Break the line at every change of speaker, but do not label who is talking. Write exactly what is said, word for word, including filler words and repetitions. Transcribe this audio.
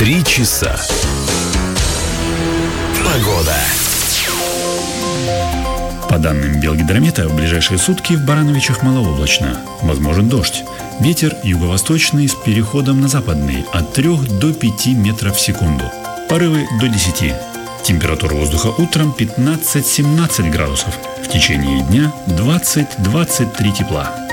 Три часа. Погода.
По данным Белгидромета, в ближайшие сутки в Барановичах малооблачно. Возможен дождь. Ветер юго-восточный с переходом на западный от трёх до пяти метров в секунду. Порывы до десяти. Температура воздуха утром пятнадцать-семнадцать градусов. В течение дня двадцать-двадцать три тепла.